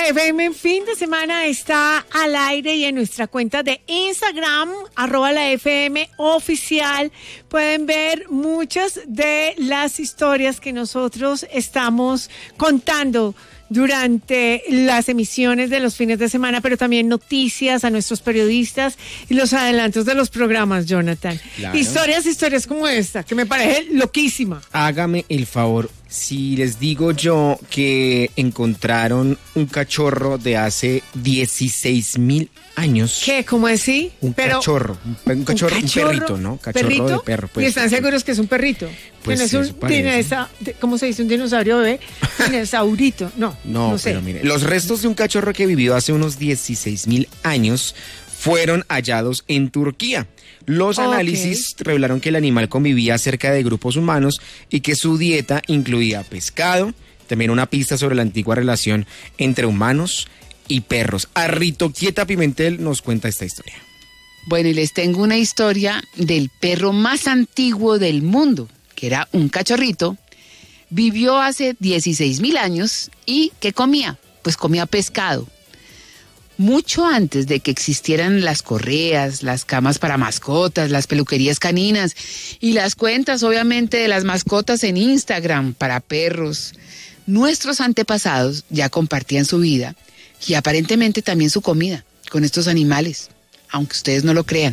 La FM fin de semana está al aire y en nuestra cuenta de Instagram, @la_FM_oficial, pueden ver muchas de las historias que nosotros estamos contando durante las emisiones de los fines de semana, pero también noticias a nuestros periodistas y los adelantos de los programas, Jonathan. Claro. Historias como esta, que me parece loquísima. Hágame el favor, si les digo yo que encontraron un cachorro de hace 16,000 años. ¿Qué? ¿Cómo así? Un cachorro, un perrito, ¿no? Cachorro ¿Perrito? de perro. Pues, ¿y están seguros que es un perrito? Pues que no es ¿cómo se dice? ¿Un dinosaurio bebé? Dinosaurito. No sé. Pero mire, los restos de un cachorro que vivió hace unos 16,000 años fueron hallados en Turquía. Los análisis revelaron que el animal convivía cerca de grupos humanos y que su dieta incluía pescado, también una pista sobre la antigua relación entre humanos y perros. Arritoquieta Pimentel nos cuenta esta historia. Bueno, y les tengo una historia del perro más antiguo del mundo, que era un cachorrito, vivió hace 16,000 años y ¿qué comía? Pues comía pescado. Mucho antes de que existieran las correas, las camas para mascotas, las peluquerías caninas y las cuentas, obviamente, de las mascotas en Instagram para perros, nuestros antepasados ya compartían su vida y aparentemente también su comida con estos animales, aunque ustedes no lo crean.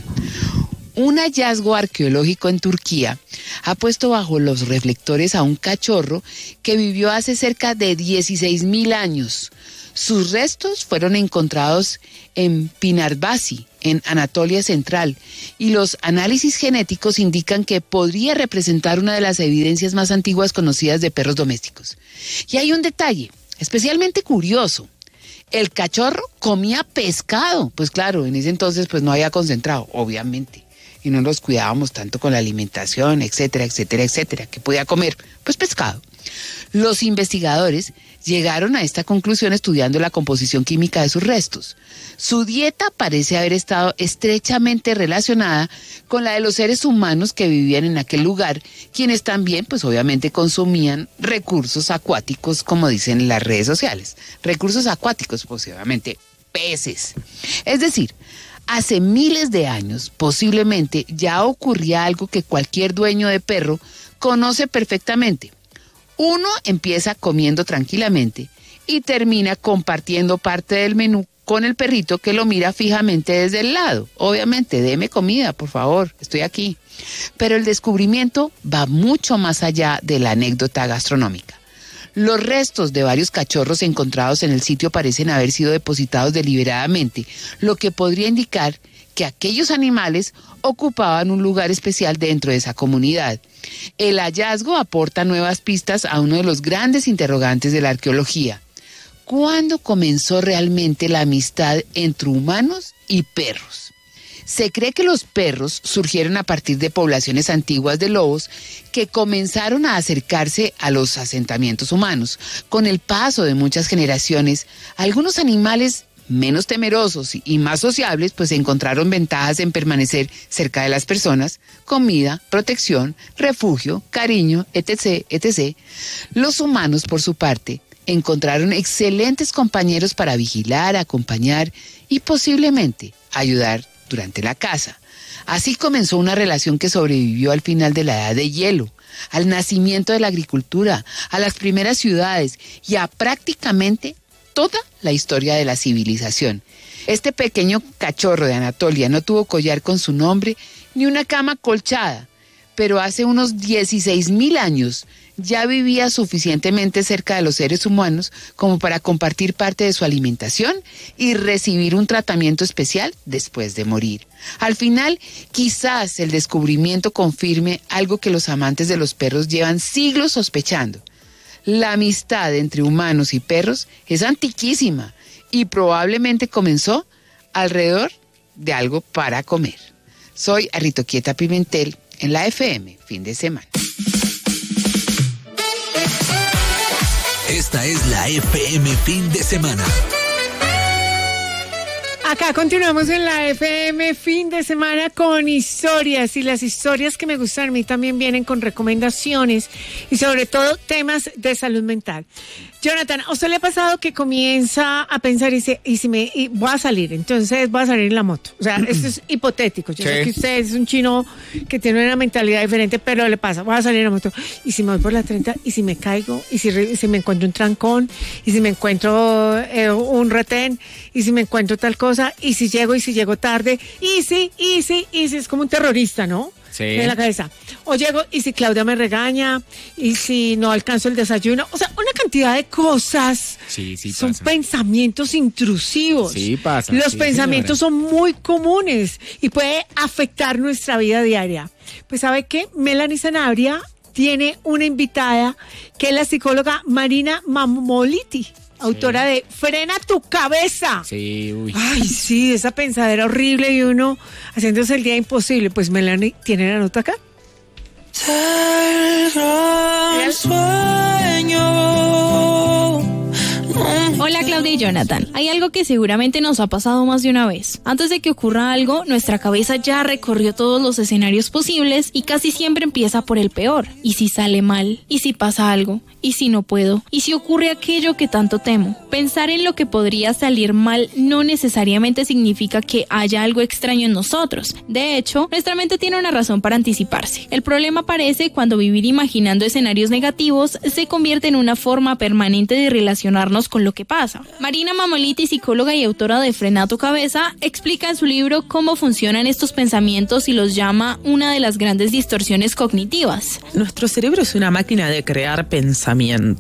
Un hallazgo arqueológico en Turquía ha puesto bajo los reflectores a un cachorro que vivió hace cerca de 16,000 años. Sus restos fueron encontrados en Pınarbaşı, en Anatolia Central, y los análisis genéticos indican que podría representar una de las evidencias más antiguas conocidas de perros domésticos. Y hay un detalle especialmente curioso. El cachorro comía pescado. Pues claro, en ese entonces pues no había concentrado, obviamente. Y no nos cuidábamos tanto con la alimentación, etcétera, etcétera, etcétera. ¿Qué podía comer? Pues pescado. Los investigadores llegaron a esta conclusión estudiando la composición química de sus restos. Su dieta parece haber estado estrechamente relacionada con la de los seres humanos que vivían en aquel lugar, quienes también, pues obviamente, consumían recursos acuáticos, como dicen en las redes sociales. Recursos acuáticos, pues obviamente, peces. Es decir, hace miles de años, posiblemente, ya ocurría algo que cualquier dueño de perro conoce perfectamente. Uno empieza comiendo tranquilamente y termina compartiendo parte del menú con el perrito que lo mira fijamente desde el lado. Obviamente, deme comida, por favor, estoy aquí. Pero el descubrimiento va mucho más allá de la anécdota gastronómica. Los restos de varios cachorros encontrados en el sitio parecen haber sido depositados deliberadamente, lo que podría indicar que aquellos animales ocupaban un lugar especial dentro de esa comunidad. El hallazgo aporta nuevas pistas a uno de los grandes interrogantes de la arqueología. ¿Cuándo comenzó realmente la amistad entre humanos y perros? Se cree que los perros surgieron a partir de poblaciones antiguas de lobos que comenzaron a acercarse a los asentamientos humanos. Con el paso de muchas generaciones, algunos animales menos temerosos y más sociables, pues encontraron ventajas en permanecer cerca de las personas, comida, protección, refugio, cariño, etc., etc. Los humanos, por su parte, encontraron excelentes compañeros para vigilar, acompañar y posiblemente ayudar durante la caza. Así comenzó una relación que sobrevivió al final de la Edad de Hielo, al nacimiento de la agricultura, a las primeras ciudades y a prácticamente toda la historia de la civilización. Este pequeño cachorro de Anatolia no tuvo collar con su nombre ni una cama colchada, pero hace unos 16,000 años ya vivía suficientemente cerca de los seres humanos como para compartir parte de su alimentación y recibir un tratamiento especial después de morir. Al final, quizás el descubrimiento confirme algo que los amantes de los perros llevan siglos sospechando. La amistad entre humanos y perros es antiquísima y probablemente comenzó alrededor de algo para comer. Soy Arritoquieta Pimentel en la FM, fin de semana. Esta es la FM fin de semana. Acá continuamos en la FM fin de semana con historias, y las historias que me gustan a mí también vienen con recomendaciones y sobre todo temas de salud mental. Jonathan, ¿a usted le ha pasado que comienza a pensar y voy a salir? Entonces voy a salir en la moto. O sea, esto es hipotético. Yo sé que usted es un chino que tiene una mentalidad diferente, pero le pasa, voy a salir en la moto. Y si me voy por la 30, y si me caigo, y si me encuentro un trancón, y si me encuentro un retén, y si me encuentro tal cosa, y si llego tarde, y si, es como un terrorista, ¿no? Sí. En la cabeza. O llego y si Claudia me regaña, y si no alcanzo el desayuno. O sea, una cantidad de cosas. Sí, son pasa. pensamientos intrusivos. Sí, pasa. Los Sí, pensamientos son muy comunes y puede afectar nuestra vida diaria. Pues ¿sabe qué? Melanie Sanabria tiene una invitada que es la psicóloga Marina Mammoliti, autora de Frena tu cabeza. Sí, uy. Ay, sí, esa pensadera horrible y uno haciéndose el día imposible. Pues Melanie tiene la nota acá. Hola Claudia y Jonathan, hay algo que seguramente nos ha pasado más de una vez. Antes de que ocurra algo, nuestra cabeza ya recorrió todos los escenarios posibles y casi siempre empieza por el peor. ¿Y si sale mal? ¿Y si pasa algo? ¿Y si no puedo? ¿Y si ocurre aquello que tanto temo? Pensar en lo que podría salir mal no necesariamente significa que haya algo extraño en nosotros. De hecho, nuestra mente tiene una razón para anticiparse. El problema aparece cuando vivir imaginando escenarios negativos se convierte en una forma permanente de relacionarnos con lo que pasa. Marina Mammoliti, psicóloga y autora de Frena tu cabeza, explica en su libro cómo funcionan estos pensamientos y los llama una de las grandes distorsiones cognitivas. Nuestro cerebro es una máquina de crear pensamientos.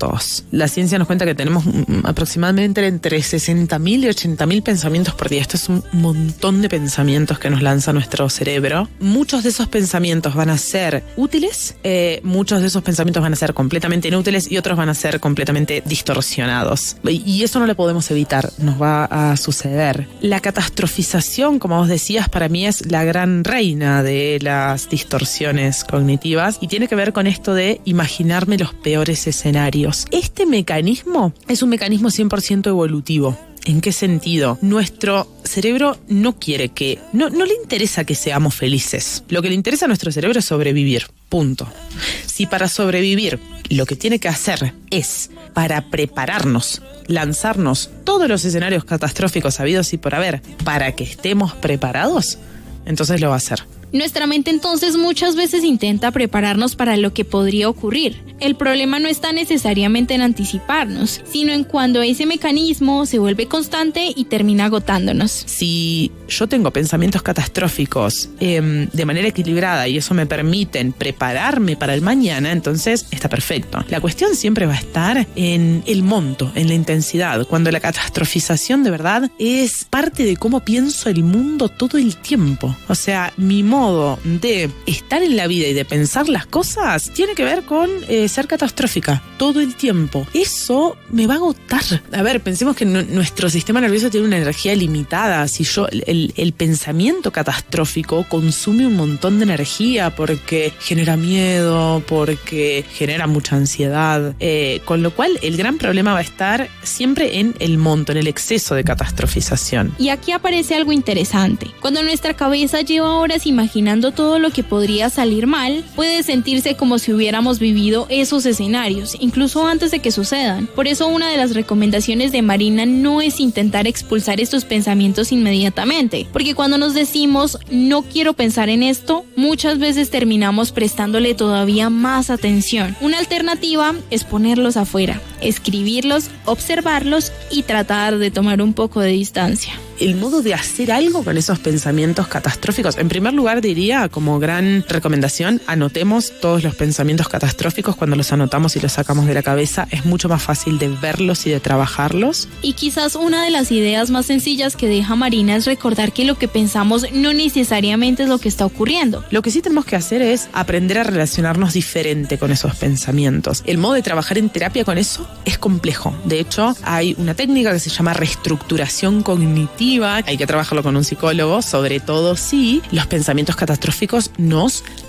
La ciencia nos cuenta que tenemos aproximadamente entre 60.000 y 80.000 pensamientos por día. Esto es un montón de pensamientos que nos lanza nuestro cerebro. Muchos de esos pensamientos van a ser útiles, muchos de esos pensamientos van a ser completamente inútiles y otros van a ser completamente distorsionados. Y eso no lo podemos evitar, nos va a suceder. La catastrofización, como vos decías, para mí es la gran reina de las distorsiones cognitivas y tiene que ver con esto de imaginarme los peores escenarios. Este mecanismo es un mecanismo 100% evolutivo. ¿En qué sentido? Nuestro cerebro no quiere que... No le interesa que seamos felices. Lo que le interesa a nuestro cerebro es sobrevivir. Punto. Si para sobrevivir lo que tiene que hacer es, para prepararnos, lanzarnos todos los escenarios catastróficos habidos y por haber, para que estemos preparados, entonces lo va a hacer. Nuestra mente entonces muchas veces intenta prepararnos para lo que podría ocurrir. El problema no está necesariamente en anticiparnos, sino en cuando ese mecanismo se vuelve constante y termina agotándonos. Si yo tengo pensamientos catastróficos de manera equilibrada y eso me permite prepararme para el mañana, entonces está perfecto. La cuestión siempre va a estar en el monto, en la intensidad, cuando la catastrofización de verdad es parte de cómo pienso el mundo todo el tiempo. O sea, mi modo de estar en la vida y de pensar las cosas tiene que ver con ser catastrófica todo el tiempo. Eso me va a agotar. A ver, pensemos que nuestro sistema nervioso tiene una energía limitada. Si yo el pensamiento catastrófico consume un montón de energía porque genera miedo, porque genera mucha ansiedad, con lo cual el gran problema va a estar siempre en el monto, en el exceso de catastrofización. Y aquí aparece algo interesante. Cuando nuestra cabeza lleva horas imaginando todo lo que podría salir mal, puede sentirse como si hubiéramos vivido esos escenarios, incluso antes de que sucedan. Por eso una de las recomendaciones de Marina no es intentar expulsar estos pensamientos inmediatamente, porque cuando nos decimos no quiero pensar en esto, muchas veces terminamos prestándole todavía más atención. Una alternativa es ponerlos afuera, escribirlos, observarlos y tratar de tomar un poco de distancia. El modo de hacer algo con esos pensamientos catastróficos. En primer lugar, diría, como gran recomendación, anotemos todos los pensamientos catastróficos. Cuando los anotamos y los sacamos de la cabeza, es mucho más fácil de verlos y de trabajarlos. Y quizás una de las ideas más sencillas que deja Marina es recordar que lo que pensamos no necesariamente es lo que está ocurriendo. Lo que sí tenemos que hacer es aprender a relacionarnos diferente con esos pensamientos. El modo de trabajar en terapia con eso es complejo. De hecho, hay una técnica que se llama reestructuración cognitiva. Hay que trabajarlo con un psicólogo, sobre todo si los pensamientos catastróficos nos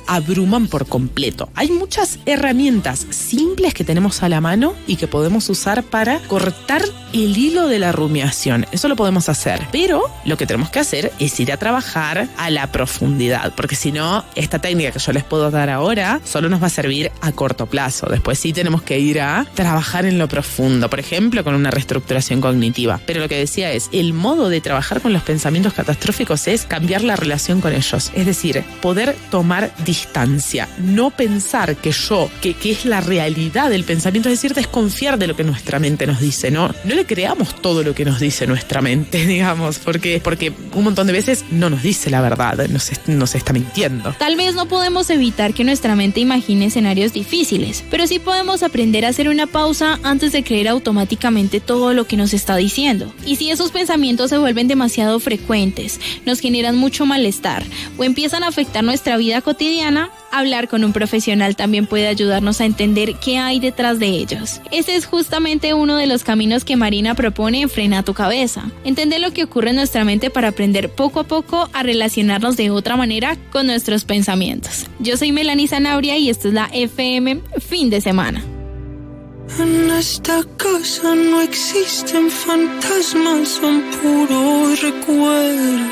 abruman por completo. Hay muchas herramientas simples que tenemos a la mano y que podemos usar para cortar el hilo de la rumiación. Eso lo podemos hacer, pero lo que tenemos que hacer es ir a trabajar a la profundidad, porque si no, esta técnica que yo les puedo dar ahora solo nos va a servir a corto plazo. Después sí tenemos que ir a trabajar en lo profundo, por ejemplo, con una reestructuración cognitiva. Pero lo que decía es, el modo de trabajar con los pensamientos catastróficos es cambiar la relación con ellos. Es decir, poder tomar distancia, no pensar que es la realidad del pensamiento, es decir, desconfiar de lo que nuestra mente nos dice, no le creamos todo lo que nos dice nuestra mente, digamos, porque un montón de veces no nos dice la verdad, nos está mintiendo. Tal vez no podemos evitar que nuestra mente imagine escenarios difíciles, pero sí podemos aprender a hacer una pausa antes de creer automáticamente todo lo que nos está diciendo. Y si esos pensamientos se vuelven demasiado frecuentes, nos generan mucho malestar o empiezan a afectar nuestra vida cotidiana, hablar con un profesional también puede ayudarnos a entender qué hay detrás de ellos. Ese es justamente uno de los caminos que Marina propone en Frena tu Cabeza. Entender lo que ocurre en nuestra mente para aprender poco a poco a relacionarnos de otra manera con nuestros pensamientos. Yo soy Melanie Zanabria y esto es la FM Fin de Semana. En esta casa no existen fantasmas, son puros recuerdos.